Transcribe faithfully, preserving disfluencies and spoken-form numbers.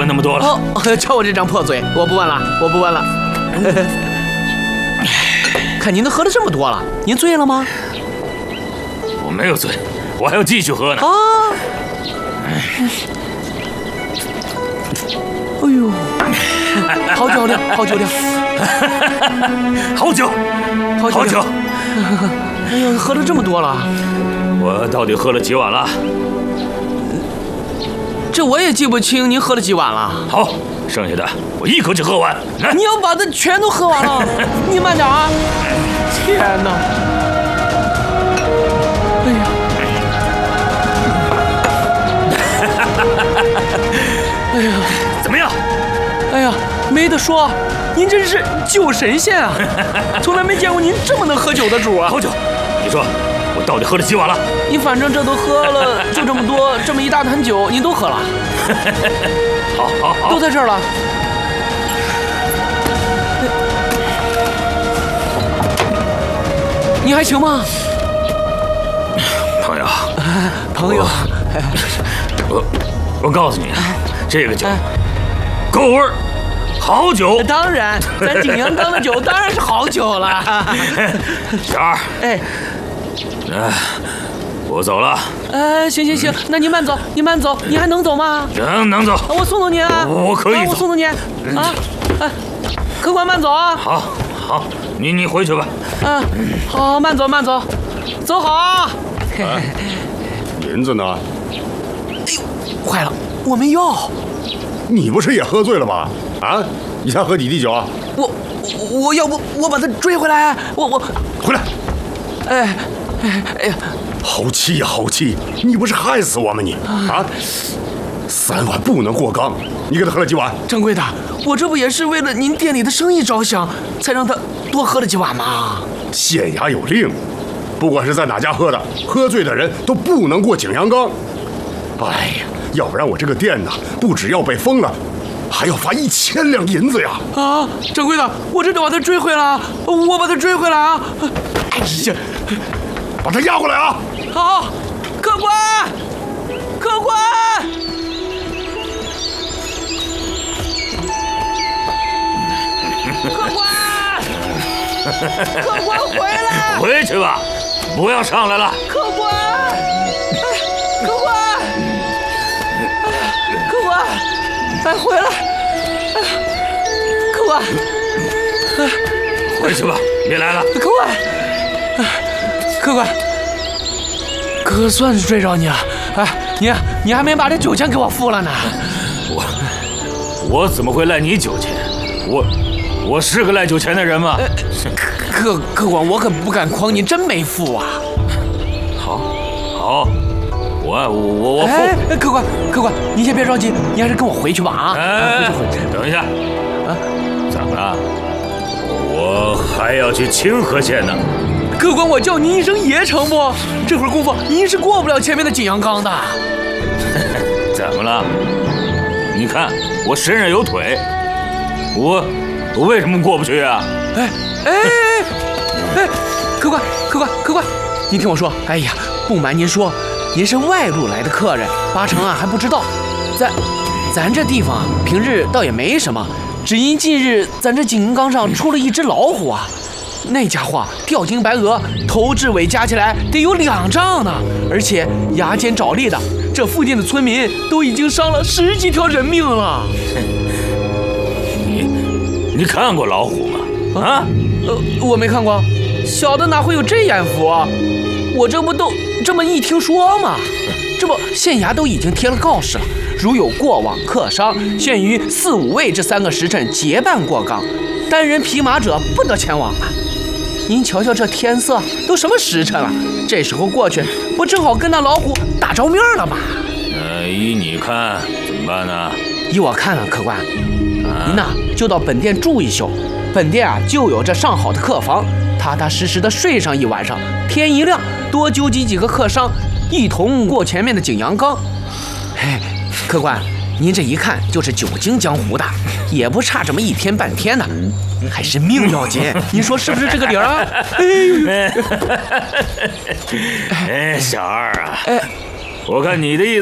问那么多了。 哦，瞧我这张破嘴，我不问了，我不问了。看您都喝了这么多了，您醉了吗？ 我没有醉，我还要继续喝呢。 啊！哎呦，好酒量，好酒量， 好酒，好酒。 哎呦，喝了这么多了， 我到底喝了几碗了？ 这我也记不清您喝了几碗了。 好，剩下的我一口气喝完。 你要把它全都喝完了，你慢点啊！天哪！哎呀！哎呀！ 怎么样？ 哎呀，没得说，您真是酒神仙啊！从来没见过您这么能喝酒的主啊！ 好酒，你说我到底喝了几碗了？ 你反正这都喝了，就这么多，这么一大坛酒，您都喝了。 好，好，好， 都在这儿了。你还行吗， 朋友？ 朋友， 我我告诉你，这个酒够味儿，好酒。 当然，咱景阳冈的酒当然是好酒了。 小二， 哎， 呃，我走了。 呃，行行行，那您慢走，您慢走，您还能走吗？ 能能走， 我送送您啊。 我可以走， 我送送您啊。哎，客官慢走啊。 好，好，你你回去吧。 嗯，好，慢走慢走，走好啊。 银子呢？ 哎呦，坏了，我没要。 你不是也喝醉了吗？啊，你想喝几滴酒啊？ 我我我要不我把他追回来，我我回来。 哎哎哎呀！ 好气呀，好气！你不是害死我吗你？啊，三碗不能过缸，你给他喝了几碗？ 掌柜的，我这不也是为了您店里的生意着想，才让他多喝了几碗吗？ 县衙有令，不管是在哪家喝的，喝醉的人都不能过景阳冈。哎呀，要不然我这个店呢，不只要被封了，还要罚一千两银子呀！ 啊，掌柜的，我这得把他追回来，我把他追回来啊！哎呀， 把他押过来啊！ 好，客官，客官，客官，客官回来！ 回去吧，不要上来了。 客官，哎，客官，哎，客官，哎，回来！哎，客官，哎， 回去吧，别来了。 客官，哎，客官。可算是追着你了，哎，你你还没把这酒钱给我付了呢。 我我怎么会赖你酒钱？我我是个赖酒钱的人吗？ 客客官，我可不敢诓你，真没付啊。 好，好，我我我我付。 哎，客官客官，你先别着急，你还是跟我回去吧啊！ 哎， 回去回去。 等一下， 啊， 怎么了？我还要去清河县呢。 客官，我叫您一声爷成不？这会儿功夫，您是过不了前面的景阳冈的。 怎么了？你看我身上有腿，我我为什么过不去啊？ 哎哎哎，客官客官客官，您听我说，哎呀，不瞒您说，您是外路来的客人，八成啊还不知道，咱咱这地方啊，平日倒也没什么，只因近日咱这景阳冈上出了一只老虎啊。那家伙吊睛白额，头至尾加起来得有两丈呢，而且牙尖爪利的，这附近的村民都已经伤了十几条人命了。 你你看过老虎吗？啊？ 呃，我没看过，小的哪会有这眼福啊？我这不都这么一听说吗？这不县衙都已经贴了告示了，如有过往客商，限于四五位这三个时辰结伴过冈，单人匹马者不得前往啊。您瞧瞧这天色，都什么时辰了？这时候过去，不正好跟那老虎打着面了吗？ 呃，依你看怎么办呢？ 依我看啊，客官，您呐就到本店住一宿，本店啊就有这上好的客房，踏踏实实的睡上一晚上，天一亮多纠集几个客商，一同过前面的景阳冈。嘿，客官，您这一看就是久经江湖的，也不差这么一天半天呢。还是命要紧，您说是不是这个理儿啊？ 哎，小二啊， 哎， 我看你的意思。